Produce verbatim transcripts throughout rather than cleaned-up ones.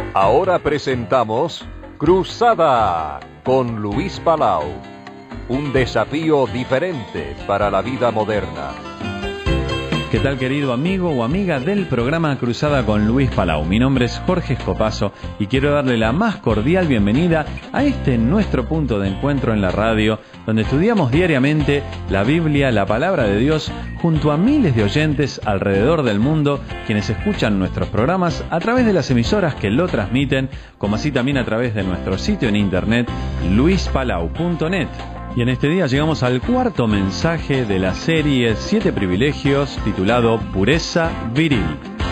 Ahora presentamos Cruzada con Luis Palau. Un desafío diferente para la vida moderna. ¿Qué tal, querido amigo o amiga del programa Cruzada con Luis Palau? Mi nombre es Jorge Escopazo y quiero darle la más cordial bienvenida a este nuestro punto de encuentro en la radio, donde estudiamos diariamente la Biblia, la Palabra de Dios, junto a miles de oyentes alrededor del mundo, quienes escuchan nuestros programas a través de las emisoras que lo transmiten, como así también a través de nuestro sitio en internet, luis palau punto net. Y en este día llegamos al cuarto mensaje de la serie Siete Privilegios, titulado Pureza Viril.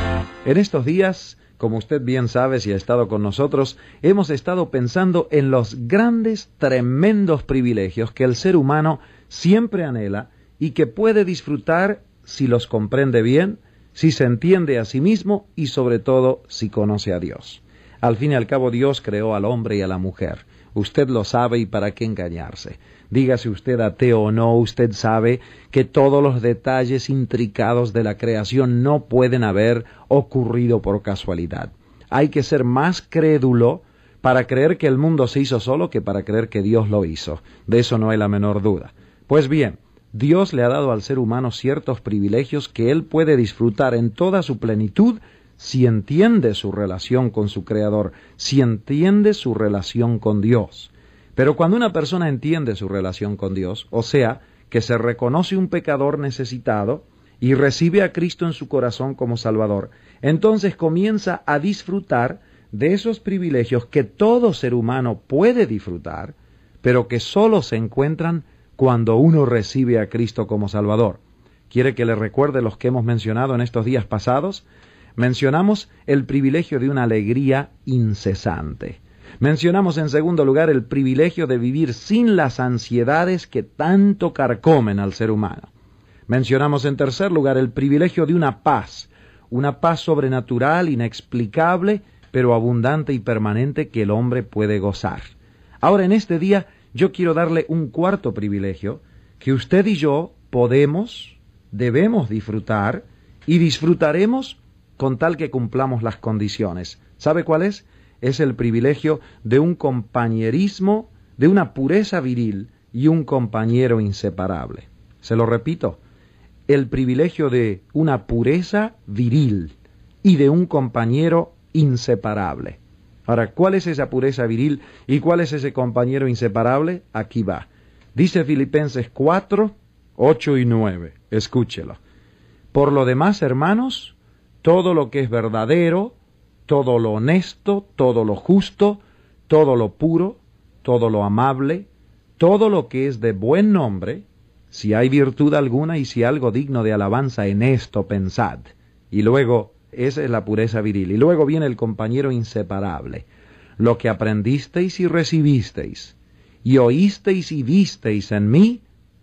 En estos días, como usted bien sabe si ha estado con nosotros, hemos estado pensando en los grandes, tremendos privilegios que el ser humano siempre anhela y que puede disfrutar si los comprende bien, si se entiende a sí mismo y sobre todo si conoce a Dios. Al fin y al cabo, Dios creó al hombre y a la mujer. Usted lo sabe y para qué engañarse. Dígase usted ateo o no, usted sabe que todos los detalles intricados de la creación no pueden haber ocurrido por casualidad. Hay que ser más crédulo para creer que el mundo se hizo solo que para creer que Dios lo hizo. De eso no hay la menor duda. Pues bien, Dios le ha dado al ser humano ciertos privilegios que él puede disfrutar en toda su plenitud si entiende su relación con su Creador, si entiende su relación con Dios. Pero cuando una persona entiende su relación con Dios, o sea, que se reconoce un pecador necesitado y recibe a Cristo en su corazón como Salvador, entonces comienza a disfrutar de esos privilegios que todo ser humano puede disfrutar, pero que solo se encuentran cuando uno recibe a Cristo como Salvador. ¿Quiere que le recuerde los que hemos mencionado en estos días pasados? Mencionamos el privilegio de una alegría incesante. Mencionamos en segundo lugar el privilegio de vivir sin las ansiedades que tanto carcomen al ser humano. Mencionamos en tercer lugar el privilegio de una paz, una paz sobrenatural, inexplicable, pero abundante y permanente que el hombre puede gozar. Ahora, en este día, yo quiero darle un cuarto privilegio que usted y yo podemos, debemos disfrutar y disfrutaremos con tal que cumplamos las condiciones. ¿Sabe cuál es? Es el privilegio de un compañerismo, de una pureza viril y un compañero inseparable. Se lo repito, el privilegio de una pureza viril y de un compañero inseparable. Ahora, ¿cuál es esa pureza viril y cuál es ese compañero inseparable? Aquí va. Dice Filipenses cuatro, ocho y nueve. Escúchelo. Por lo demás, hermanos, todo lo que es verdadero, todo lo honesto, todo lo justo, todo lo puro, todo lo amable, todo lo que es de buen nombre, si hay virtud alguna y si algo digno de alabanza, en esto pensad. Y luego, esa es la pureza viril. Y luego viene el compañero inseparable. Lo que aprendisteis y recibisteis, y oísteis y visteis en mí,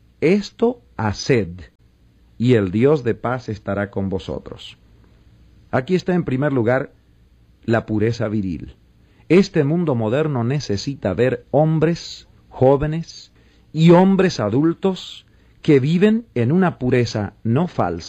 esto haced, y el Dios de paz estará con vosotros. Aquí está en primer lugar la pureza viril. Este mundo moderno necesita ver hombres jóvenes y hombres adultos que viven en una pureza no falsa,